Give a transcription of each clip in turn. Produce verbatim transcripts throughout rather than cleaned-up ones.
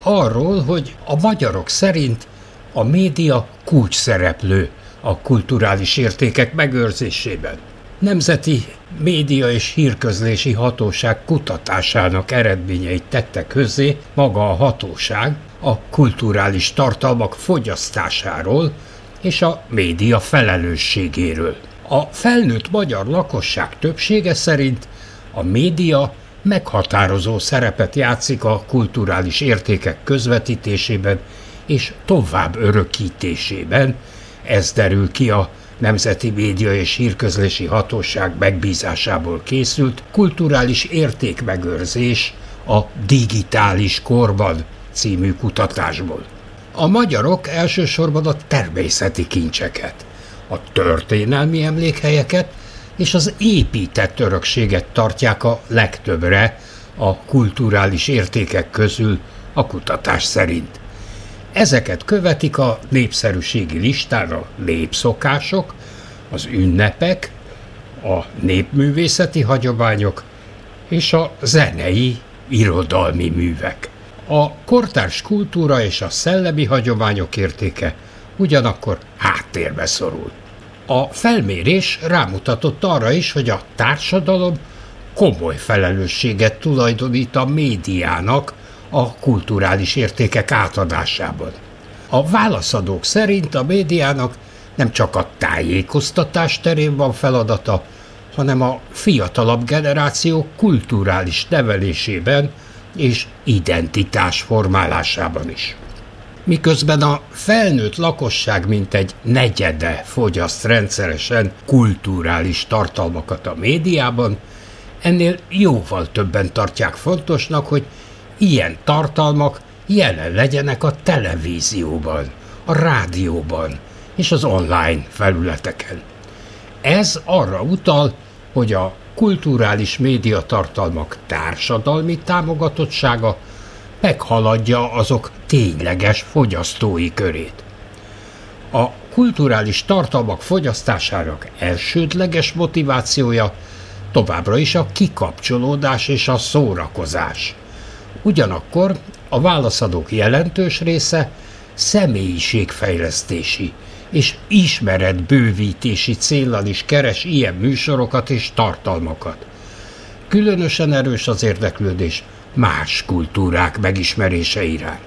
Arról, hogy a magyarok szerint a média kulcsszereplő a kulturális értékek megőrzésében. Nemzeti Média és Hírközlési Hatóság kutatásának eredményeit tette közzé maga a hatóság a kulturális tartalmak fogyasztásáról és a média felelősségéről. A felnőtt magyar lakosság többsége szerint a média meghatározó szerepet játszik a kulturális értékek közvetítésében és tovább örökítésében. Ez derül ki a Nemzeti Média és Hírközlési Hatóság megbízásából készült Kulturális értékmegőrzés a digitális korban című kutatásból. A magyarok elsősorban a természeti kincseket, a történelmi emlékhelyeket és az épített örökséget tartják a legtöbbre a kulturális értékek közül a kutatás szerint. Ezeket követik a népszerűségi listán a népszokások, az ünnepek, a népművészeti hagyományok és a zenei, irodalmi művek. A kortárs kultúra és a szellemi hagyományok értéke ugyanakkor háttérbe szorul. A felmérés rámutatott arra is, hogy a társadalom komoly felelősséget tulajdonít a médiának a kulturális értékek átadásában. A válaszadók szerint a médiának nem csak a tájékoztatás terén van feladata, hanem a fiatalabb generáció kulturális nevelésében és identitás formálásában is. Miközben a felnőtt lakosság mintegy negyede fogyaszt rendszeresen kulturális tartalmakat a médiában, ennél jóval többen tartják fontosnak, hogy ilyen tartalmak jelen legyenek a televízióban, a rádióban és az online felületeken. Ez arra utal, hogy a kulturális médiatartalmak társadalmi támogatottsága meghaladja azok tényleges fogyasztói körét. A kulturális tartalmak fogyasztásának elsődleges motivációja továbbra is a kikapcsolódás és a szórakozás. Ugyanakkor a válaszadók jelentős része személyiségfejlesztési és ismeretbővítési céllal is keres ilyen műsorokat és tartalmakat. Különösen erős az érdeklődés más kultúrák megismerése iránt.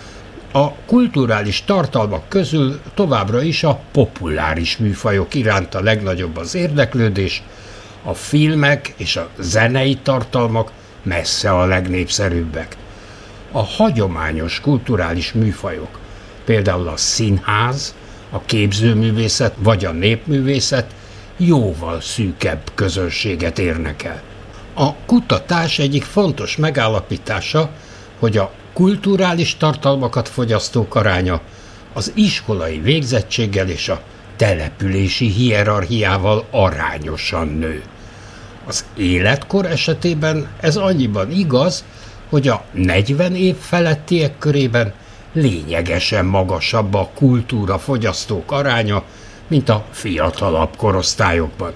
A kulturális tartalmak közül továbbra is a populáris műfajok iránt a legnagyobb az érdeklődés, a filmek és a zenei tartalmak messze a legnépszerűbbek. A hagyományos kulturális műfajok, például a színház, a képzőművészet vagy a népművészet jóval szűkebb közönséget érnek el. A kutatás egyik fontos megállapítása, hogy a kulturális tartalmakat fogyasztók aránya az iskolai végzettséggel és a települési hierarchiával arányosan nő. Az életkor esetében ez annyiban igaz, hogy a negyven év felettiek körében lényegesen magasabb a kultúra fogyasztók aránya, mint a fiatalabb korosztályokban.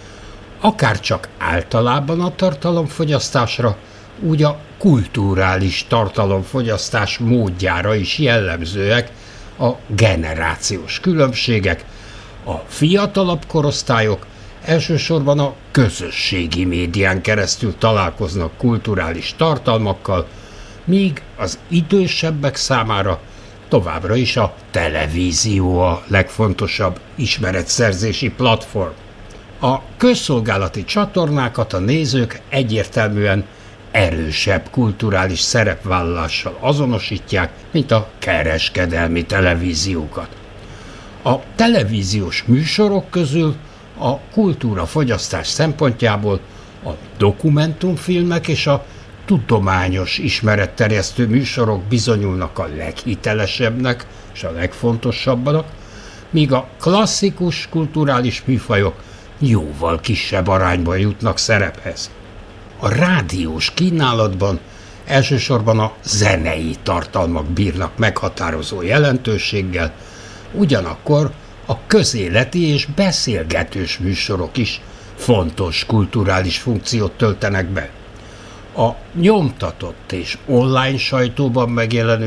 Akárcsak általában a tartalomfogyasztásra, úgy a kulturális tartalomfogyasztás módjára is jellemzőek a generációs különbségek. A fiatalabb korosztályok elsősorban a közösségi médián keresztül találkoznak kulturális tartalmakkal, míg az idősebbek számára továbbra is a televízió a legfontosabb ismeretszerzési platform. A közszolgálati csatornákat a nézők egyértelműen erősebb kulturális szerepvállalással azonosítják, mint a kereskedelmi televíziókat. A televíziós műsorok közül a kultúrafogyasztás szempontjából a dokumentumfilmek és a tudományos ismeretterjesztő műsorok bizonyulnak a leghitelesebbnek és a legfontosabbnak, míg a klasszikus kulturális műfajok jóval kisebb arányban jutnak szerephez. A rádiós kínálatban elsősorban a zenei tartalmak bírnak meghatározó jelentőséggel, ugyanakkor a közéleti és beszélgetős műsorok is fontos kulturális funkciót töltenek be. A nyomtatott és online sajtóban megjelenő